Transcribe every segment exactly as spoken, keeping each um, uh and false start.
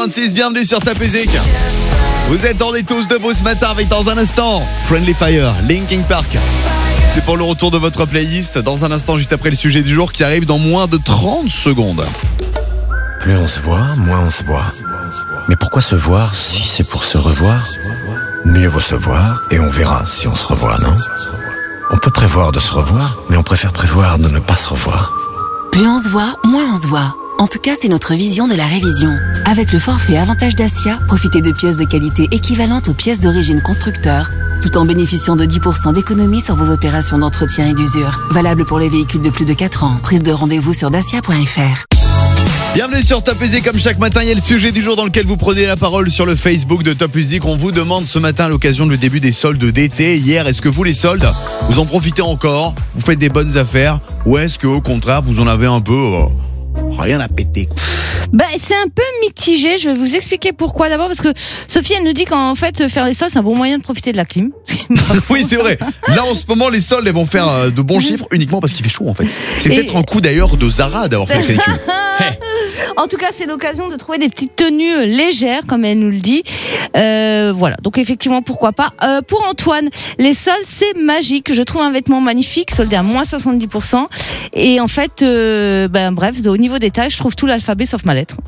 vingt-six, bienvenue sur Top Music. Vous êtes dans les tous de vous ce matin avec dans un instant Friendly Fire, Linkin Park. C'est pour le retour de votre playlist dans un instant juste après le sujet du jour qui arrive dans moins de trente secondes. Plus on se voit, moins on se voit. Mais pourquoi se voir si c'est pour se revoir ? Mieux vaut se voir et on verra si on se revoit, non ? On peut prévoir de se revoir, mais on préfère prévoir de ne pas se revoir. Plus on se voit, moins on se voit. En tout cas, c'est notre vision de la révision. Avec le forfait Avantage Dacia, profitez de pièces de qualité équivalentes aux pièces d'origine constructeur, tout en bénéficiant de dix pour cent d'économie sur vos opérations d'entretien et d'usure. Valable pour les véhicules de plus de quatre ans. Prise de rendez-vous sur dacia point f r. Bienvenue sur Top Music, comme chaque matin, il y a le sujet du jour dans lequel vous prenez la parole sur le Facebook de Top Music. On vous demande ce matin à l'occasion du début des soldes d'été. Hier, est-ce que vous les soldes, vous en profitez encore ? Vous faites des bonnes affaires ? Ou est-ce qu'au contraire, vous en avez un peu euh, rien à péter ? Bah, c'est un peu mitigé, je vais vous expliquer pourquoi. D'abord parce que Sophie, elle nous dit qu'en fait faire les soldes c'est un bon moyen de profiter de la clim. Oui, c'est vrai. Là en ce moment les soldes elles vont faire euh, de bons chiffres uniquement parce qu'il fait chaud en fait. C'est peut-être Et... un coup d'ailleurs de Zara d'avoir fait la canicule. En tout cas, c'est l'occasion de trouver des petites tenues légères, comme elle nous le dit. Euh, voilà, donc effectivement, pourquoi pas. Euh, pour Antoine, les soldes, c'est magique. Je trouve un vêtement magnifique, soldé à moins soixante-dix pour cent. Et en fait, euh, ben, bref, au niveau des tailles, je trouve tout l'alphabet sauf ma lettre.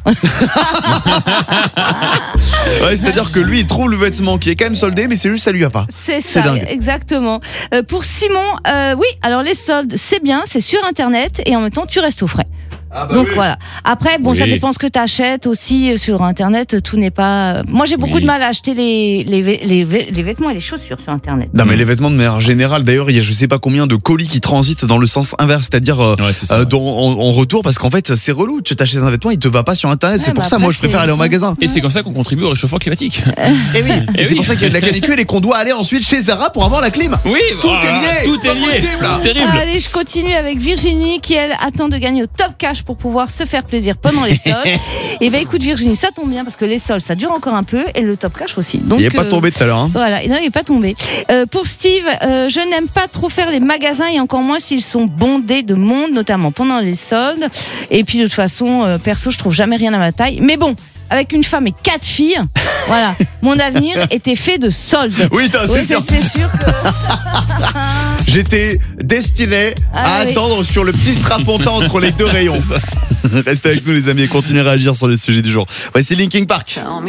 Ouais, c'est-à-dire que lui, il trouve le vêtement qui est quand même soldé, mais c'est juste ça lui a pas. C'est ça, dingue. Exactement. Euh, pour Simon, euh, oui, alors les soldes, c'est bien, c'est sur Internet et en même temps, tu restes au frais. Ah bah Donc oui. voilà. Après, bon, Oui. ça dépend ce que tu achètes aussi sur Internet. Tout n'est pas. Moi, j'ai beaucoup Oui. de mal à acheter les, les, les, les vêtements et les chaussures sur Internet. Non mais les vêtements de manière générale, d'ailleurs il y a je sais pas combien de colis qui transitent dans le sens inverse, c'est-à-dire euh, Ouais, c'est ça, euh, ouais. dans- en, en retour parce qu'en fait c'est relou, tu t'achètes un vêtement, il te va pas sur Internet, Ouais, c'est pour bah ça après, moi je préfère c'est- aller au magasin. Et c'est comme ça qu'on contribue au réchauffement climatique. Et oui, et c'est oui. pour ça qu'il y a de la canicule et qu'on doit aller ensuite chez Zara pour avoir la clim. Oui, Tout voilà, est lié, tout c'est est pas lié. possible. Terrible. Allez, je continue avec Virginie qui, elle, attend de gagner au top cash pour pouvoir se faire plaisir pendant les soldes. Et ben écoute, Virginie, ça tombe bien parce que les soldes, ça dure encore un peu et le top cash aussi. Donc, Il est pas euh, tombé tout à l'heure. Hein. Voilà, non, il n'est pas tombé. Euh, pour Steve, euh, je n'aime pas trop faire les magasins et encore moins s'ils sont bondés de monde, notamment pendant les soldes. Et puis de toute façon, euh, perso, je trouve jamais rien à ma taille. Mais bon, avec une femme et quatre filles, voilà, mon avenir était fait de soldes. Oui, t'as- c'est Oui, sûr. c'est sûr que... J'étais destiné Ah à oui. attendre sur le petit strapontin entre les deux rayons. Restez avec nous les amis et continuez à réagir sur les sujets du jour. Voici Linkin Park.